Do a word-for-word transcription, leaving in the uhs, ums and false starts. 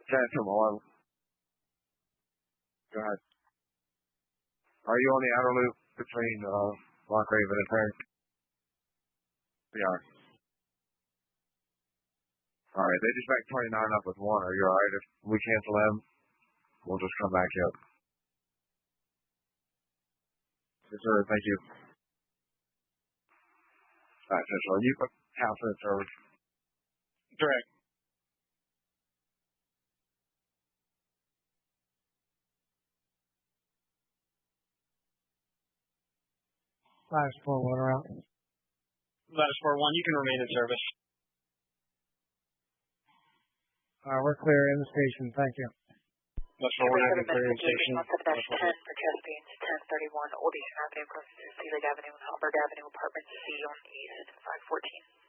Phantom on. Go ahead. Are you on the outer loop between uh, Lock Raven and Perry? We are. All right, they just backed twenty-nine up with one. Are you all right if we cancel them? We'll just come back up. Yes, sir. Thank you. All right, Central. Are you house in service? Direct. Last four, what are out? Last four one, you can remain in service. Uh, we're clear in the station. Thank you. Last four one, have you clear in the station. ten for Chesapeake, ten thirty-one Old Eastern Avenue, across Sealig Avenue and Humbert Avenue, apartment C on East, five fourteen.